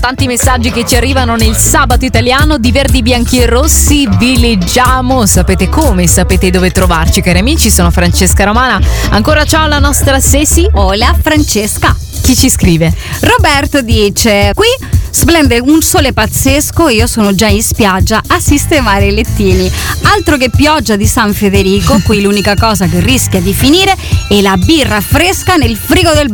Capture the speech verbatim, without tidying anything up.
tanti messaggi che ci arrivano nel sabato italiano di Verdi, Bianchi e Rossi. Vi leggiamo, sapete come, sapete dove trovarci, cari amici. Sono Francesca Romana. Ancora ciao alla nostra Ceci. Hola Francesca. Chi ci scrive? Roberto dice: qui splende un sole pazzesco, io sono già in spiaggia a sistemare i lettini. Altro che pioggia di San Federico, qui l'unica cosa che rischia di finire è la birra fresca nel frigo del